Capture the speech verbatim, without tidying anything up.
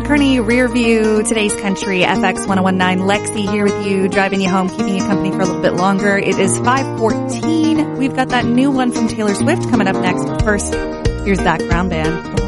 Kearney Rear View, today's country, F X ten nineteen. Lexi here with you, driving you home, keeping you company for a little bit longer. It is five fourteen. We've got that new one from Taylor Swift coming up next. But first, here's Zach Brown Band.